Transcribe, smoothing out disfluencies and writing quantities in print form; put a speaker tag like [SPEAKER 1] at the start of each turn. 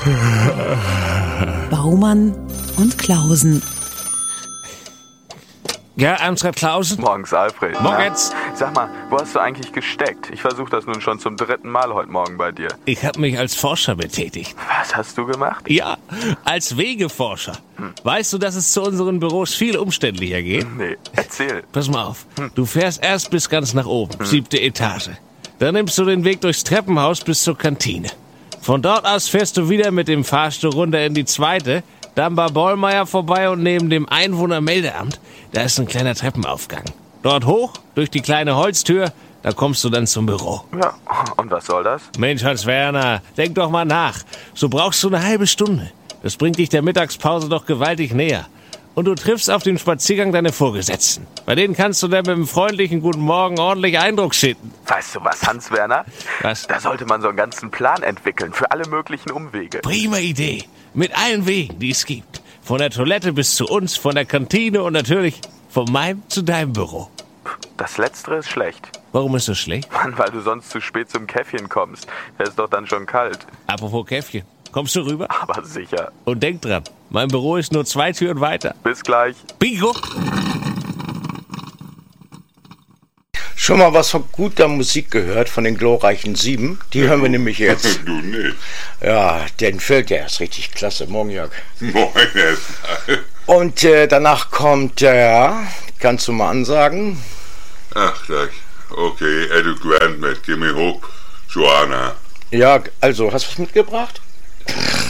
[SPEAKER 1] Baumann und Klausen.
[SPEAKER 2] Ja, Amtsrat Klausen?
[SPEAKER 3] Morgens, Alfred.
[SPEAKER 2] Morgens.
[SPEAKER 3] Sag mal, wo hast du eigentlich gesteckt? Ich versuche das nun schon zum 3. Mal heute Morgen bei dir.
[SPEAKER 2] Ich habe mich als Forscher betätigt.
[SPEAKER 3] Was hast du gemacht?
[SPEAKER 2] Ja, als Wegeforscher. Weißt du, dass es zu unseren Büros viel umständlicher geht?
[SPEAKER 3] Nee, erzähl.
[SPEAKER 2] Pass mal auf. Du fährst erst bis ganz nach oben, 7. Etage. Dann nimmst du den Weg durchs Treppenhaus bis zur Kantine. Von dort aus fährst du wieder mit dem Fahrstuhl runter in die 2., dann bei Bollmeier vorbei und neben dem Einwohnermeldeamt, da ist ein kleiner Treppenaufgang. Dort hoch, durch die kleine Holztür, da kommst du dann zum Büro.
[SPEAKER 3] Ja, und was soll das?
[SPEAKER 2] Mensch, Hans-Werner, denk doch mal nach. So brauchst du eine halbe Stunde. Das bringt dich der Mittagspause doch gewaltig näher. Und du triffst auf dem Spaziergang deine Vorgesetzten. Bei denen kannst du dann mit einem freundlichen Guten Morgen ordentlich Eindruck schinden.
[SPEAKER 3] Weißt du was, Hans-Werner?
[SPEAKER 2] Was?
[SPEAKER 3] Da sollte man so einen ganzen Plan entwickeln für alle möglichen Umwege.
[SPEAKER 2] Prima Idee. Mit allen Wegen, die es gibt. Von der Toilette bis zu uns, von der Kantine und natürlich von meinem zu deinem Büro.
[SPEAKER 3] Das Letztere ist schlecht.
[SPEAKER 2] Warum ist das schlecht?
[SPEAKER 3] Mann, weil du sonst zu spät zum Käffchen kommst. Der ist doch dann schon kalt.
[SPEAKER 2] Apropos Käffchen. Kommst du rüber?
[SPEAKER 3] Aber sicher.
[SPEAKER 2] Und denk dran, mein Büro ist nur 2 Türen weiter.
[SPEAKER 3] Bis gleich.
[SPEAKER 2] Bingo!
[SPEAKER 4] Schon mal was von guter Musik gehört, von den glorreichen 7. Die hören wir nämlich jetzt.
[SPEAKER 5] Du nicht.
[SPEAKER 4] Ja, den fällt der ist richtig klasse. Morgen, Jörg.
[SPEAKER 5] Moin erstmal.
[SPEAKER 4] Und danach kommt, kannst du mal ansagen?
[SPEAKER 5] Ach, gleich. Okay, Edu Grant mit Gimme Hope, Joanna.
[SPEAKER 4] Ja, also, hast du was mitgebracht?